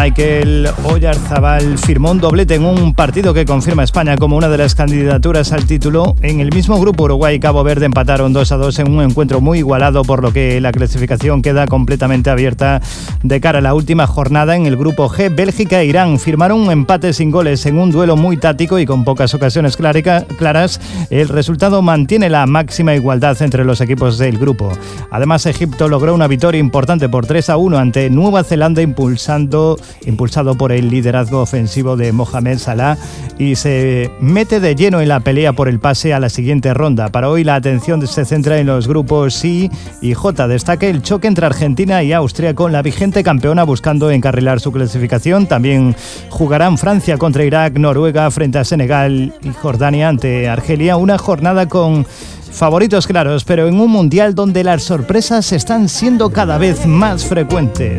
Mikel Oyarzabal firmó un doblete en un partido que confirma a España como una de las candidaturas al título. En el mismo grupo, Uruguay y Cabo Verde empataron 2-2 en un encuentro muy igualado, por lo que la clasificación queda completamente abierta de cara a la última jornada. En el grupo G, Bélgica e Irán firmaron un empate sin goles en un duelo muy táctico y con pocas ocasiones claras. El resultado mantiene la máxima igualdad entre los equipos del grupo. Además, Egipto logró una victoria importante por 3-1 ante Nueva Zelanda, impulsado por el liderazgo ofensivo de Mohamed Salah, y se mete de lleno en la pelea por el pase a la siguiente ronda. Para hoy la atención se centra en los grupos I y J. Destaca el choque entre Argentina y Austria, con la vigente campeona buscando encarrilar su clasificación. También jugarán Francia contra Irak, Noruega frente a Senegal y Jordania ante Argelia. Una jornada con favoritos claros, pero en un mundial donde las sorpresas están siendo cada vez más frecuentes.